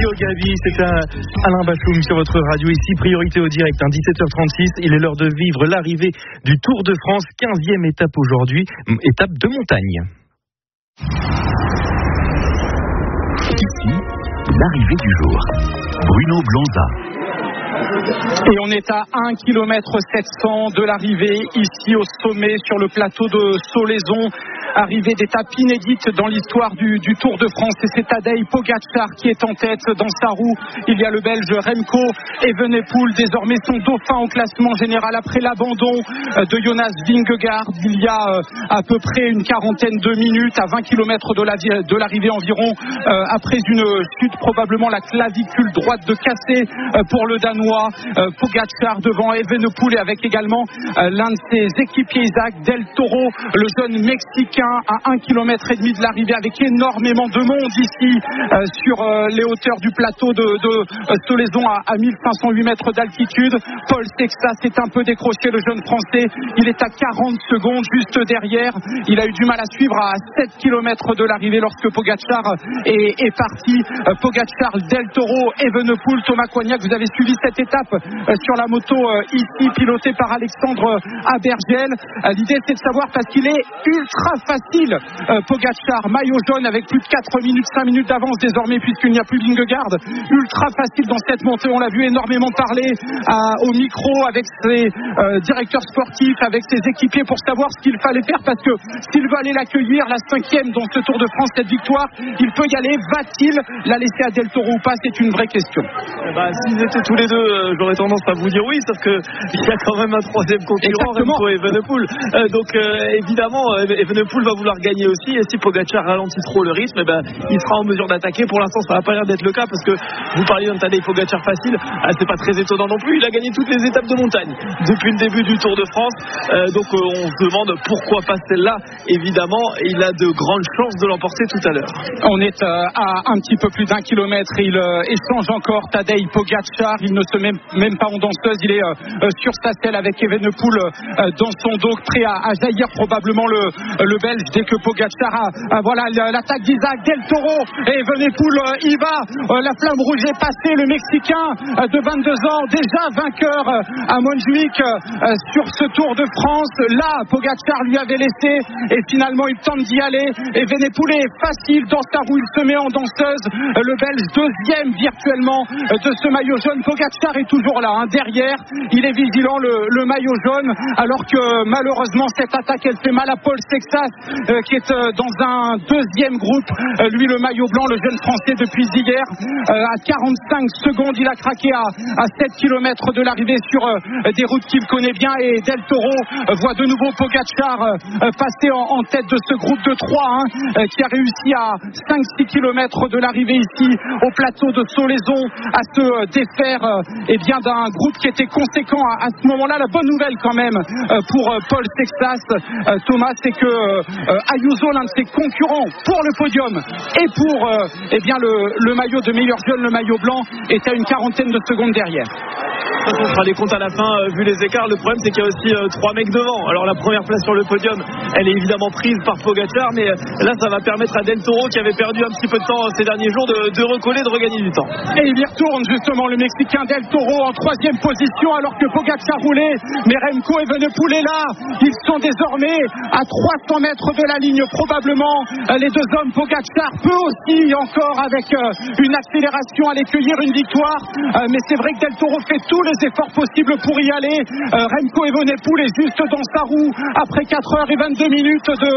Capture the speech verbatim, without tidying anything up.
au Gabi, c'est un Alain Bachoum sur votre radio ici, priorité au direct, hein, dix-sept heures trente-six, il est l'heure de vivre l'arrivée du Tour de France, quinzième étape aujourd'hui, étape de montagne. Ici, l'arrivée du jour, Bruno Blanza. Et on est à un kilomètre sept cents de l'arrivée, ici au sommet, sur le plateau de Solaizon. Arrivée d'étape inédite dans l'histoire du, du Tour de France. Et c'est Tadej Pogačar qui est en tête dans sa roue. Il y a le Belge Remco Evenepoel, désormais son dauphin au classement général après l'abandon de Jonas Vingegaard. Il y a à peu près une quarantaine de minutes, à vingt kilomètres de, la, de l'arrivée environ, euh, après une chute, probablement la clavicule droite de cassé euh, pour le Danois. Euh, Pogačar devant Evenepoel et avec également euh, l'un de ses équipiers, Isaac Del Toro, le jeune Mexicain, à un kilomètre et demi de l'arrivée, avec énormément de monde ici euh, sur euh, les hauteurs du plateau de, de euh, Solaizon à, à mille cinq cent huit mètres d'altitude. Paul Sexas est un peu décroché, le jeune Français. Il est à quarante secondes juste derrière. Il a eu du mal à suivre à sept kilomètres de l'arrivée lorsque Pogačar est, est parti. Euh, Pogačar, Del Toro, Evenepoel, Thomas Coignac, vous avez suivi cette étape euh, sur la moto euh, ici, pilotée par Alexandre Abergel. Euh, l'idée c'est de savoir, parce qu'il est ultra facile, euh, Pogačar, maillot jaune avec plus de quatre minutes, cinq minutes d'avance désormais puisqu'il n'y a plus Vingegaard, ultra facile dans cette montée. On l'a vu énormément parler à, au micro avec ses euh, directeurs sportifs, avec ses équipiers, pour savoir ce qu'il fallait faire, parce que s'il veut aller l'accueillir, la cinquième dans ce Tour de France, cette victoire, il peut y aller. Va-t-il la laisser à Del Toro ou pas? C'est une vraie question. Bah, s'ils étaient tous les deux, euh, j'aurais tendance à vous dire oui, sauf que il y a quand même un troisième concurrent, Remco Evenepoel. Euh, donc euh, évidemment, Evenepoel va vouloir gagner aussi, et si Pogačar ralentit trop le rythme, eh ben, il sera en mesure d'attaquer. Pour l'instant, ça n'a pas l'air d'être le cas, parce que vous parliez d'un Tadej Pogačar facile, ah, c'est pas très étonnant non plus. Il a gagné toutes les étapes de montagne depuis le début du Tour de France, euh, donc euh, on se demande pourquoi pas celle-là. Évidemment, il a de grandes chances de l'emporter tout à l'heure. On est euh, à un petit peu plus d'un kilomètre et il euh, échange encore Tadej Pogačar. Il ne se met même pas en danseuse, il est euh, euh, sur sa selle avec Evenepoel euh, dans son dos, prêt à, à jaillir probablement le, le Belge dès que Pogačar a, a voilà l'attaque d'Isaac Del Toro, et Evenepoel euh, y va, euh, la flamme rouge est passée. Le Mexicain euh, de vingt-deux ans, déjà vainqueur euh, à Montjuic euh, sur ce Tour de France. Là, Pogačar lui avait laissé et finalement il tente d'y aller. Evenepoel est facile dans sa roue, il se met en danseuse. Euh, le Belge deuxième virtuellement euh, de ce maillot jaune. Pogačar est toujours là, hein, derrière, il est vigilant, le, le maillot jaune, alors que malheureusement cette attaque elle fait mal à Paul Sexas euh, qui est euh, dans un deuxième groupe, euh, lui le maillot blanc, le jeune Français depuis hier, euh, à quarante-cinq secondes, il a craqué à, à sept kilomètres de l'arrivée sur euh, des routes qu'il connaît bien, et Del Toro euh, voit de nouveau Pogačar euh, passer en, en tête de ce groupe de trois, hein, euh, qui a réussi à cinq six kilomètres de l'arrivée ici au plateau de Solaizon à se euh, défaire euh, eh bien, d'un groupe qui était conséquent à, à ce moment-là. La bonne nouvelle quand même euh, pour euh, Paul Sexas, euh, Thomas, c'est que euh, Ayuso, l'un de ses concurrents pour le podium et pour euh, eh bien, le, le maillot de meilleur jeune, le maillot blanc, est à une quarantaine de secondes derrière. On fera les comptes à la fin, euh, vu les écarts. Le problème, c'est qu'il y a aussi euh, trois mecs devant. Alors la première place sur le podium, elle est évidemment prise par Pogačar, mais euh, là ça va permettre à Del Toro, qui avait perdu un petit peu de temps euh, ces derniers jours, de, de recoller, de regagner du temps. Et il y retourne justement, le Mexicain Del Toro en troisième position, alors que Pogačar roulait, mais Remco Evenepoel est là. Ils sont désormais à trois cents mètres de la ligne probablement, euh, les deux hommes. Pogačar peut aussi encore avec euh, une accélération aller cueillir une victoire, euh, mais c'est vrai que Del Toro fait tous les efforts possibles pour y aller. euh, Remco Evenepoel est juste dans sa roue après quatre heures et vingt-deux minutes de